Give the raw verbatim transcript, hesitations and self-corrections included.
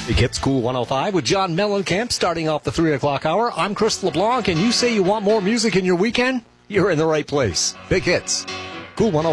Big Hits Cool one oh five with John Mellencamp starting off the three o'clock hour. I'm Chris LeBlanc, and you say you want more music in your weekend? You're in the right place. Big Hits Cool one oh five.